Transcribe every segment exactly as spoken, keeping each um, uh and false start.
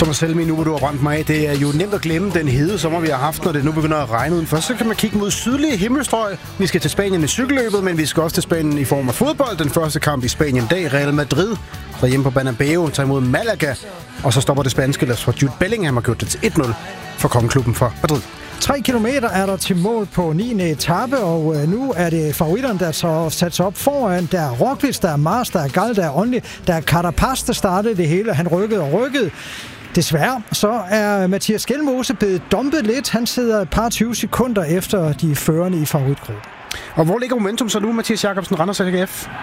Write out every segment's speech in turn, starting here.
Som mig selv, nu hvor du har brændt mig af, det er jo nemt at glemme den hede sommer, vi har haft, når det nu begynder at regne udenfor. Så kan man kigge mod sydlige himmelstrøg. Vi skal til Spanien i cykelløbet, men vi skal også til Spanien i form af fodbold. Den første kamp i Spanien i dag, Real Madrid, der hjemme på Bernabeu, tager imod Malaga. Og så stopper det spanske ellers for Jude Bellingham har gjort det til et nul for kongeklubben for Madrid. Tre kilometer er der til mål på niende etape, og øh, nu er det favoritterne, der så sat sig op foran. Der er Roglic, der er Mars, der er Gal, der er Only, der er Carapaz, der startede det hele. Han rykkede og rykkede. Desværre så er Mathias Skelmose blevet dumpet lidt. Han sidder et par tyve sekunder efter de førende i favoritgruppen. Og hvor ligger momentum så nu, Mathias Jacobsen, Randers A G F?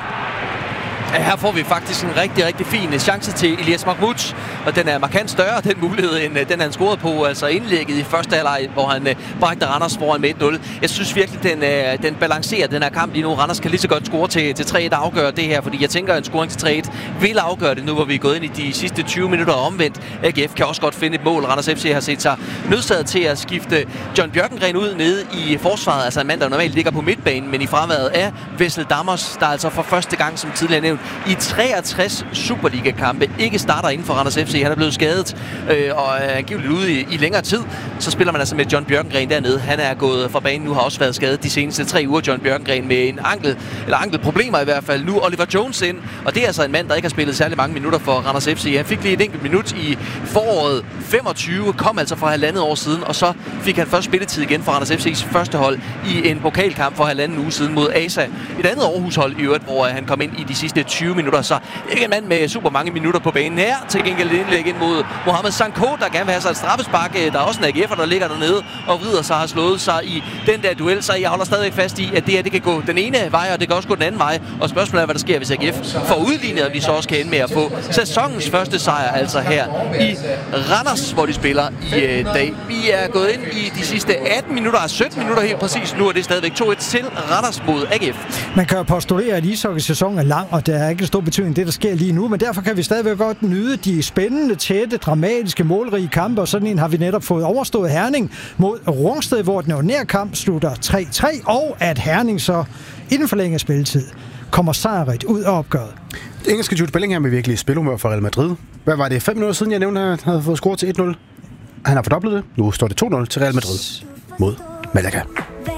Her får vi faktisk en rigtig, rigtig fin chance til Elias Mahmoud, og den er markant større, den mulighed, end den han scorede på, altså indlægget i første halvleg, hvor han uh, bragte Randers foran med et nul. Jeg synes virkelig, den, uh, den balancerer den her kamp lige nu. Randers kan lige så godt score til, til tre et og afgøre det her, fordi jeg tænker, at en scoring til tre et vil afgøre det nu, hvor vi er gået ind i de sidste tyve minutter omvendt. A G F kan også godt finde et mål. Randers F C har set sig nødsaget til at skifte John Bjørkengren ud nede i forsvaret, altså en mand, der normalt ligger på midtbanen, men i fraværet af Wessel Dammers, der altså for første gang, som tidligere nævnt, i treogtres Superliga-kampe ikke starter inden for Randers F C. Han er blevet skadet øh, og er angiveligt ude i, i længere tid. Så spiller man altså med John Bjørkengren dernede. Han er gået fra banen nu, har også været skadet de seneste tre uger. John Bjørkengren med en ankel, eller ankelproblemer i hvert fald. Nu Oliver Jones ind, og det er altså en mand, der ikke har spillet særlig mange minutter for Randers F C. Han fik lige et enkelt minut i foråret femogtyve, kom altså for halvandet år siden, og så fik han først spilletid igen for Randers F C's første hold i en pokalkamp for halvanden uge siden mod A S A. Et andet Aarhus-hold i øvrigt, hvor han kom ind i de sidste tyve minutter. Så ikke en mand med super mange minutter på banen her. Til gengæld et indlæg ind mod Mohamed Sanko, der gerne vil have sig et straffespark. Der er også en A G F'er, der ligger dernede og vrider sig og har slået sig i den der duel. Så jeg holder stadig fast i, at det her det kan gå den ene vej, og det kan også gå den anden vej. Og spørgsmålet er, hvad der sker, hvis A G F får udlignet, og vi så også kan ende med at få sæsonens første sejr, altså her i Randers, hvor de spiller i øh, dag. Vi er gået ind i de sidste atten minutter, sytten minutter helt præcis. Nu er det stadigvæk to et til Randers mod A G F. Man kan jo postulere, at ishockey-sæsonen er lang, og der er ikke en stor betydning det, der sker lige nu, men derfor kan vi stadigvæk godt nyde de spændende, tætte, dramatiske, målrige kampe, og sådan en har vi netop fået overstået Herning mod Rungsted, hvor den ordinære kamp slutter tre tre, og at Herning så inden for længe spilletid kommer sejrigt ud af opgøret. Engelske Jude Bellingham er virkelig spilhumør for Real Madrid. Hvad var det, fem minutter siden, jeg nævnte, at han havde fået scoret til et nul? Han har fordoblet det. Nu står det to nul til Real Madrid mod Malaga.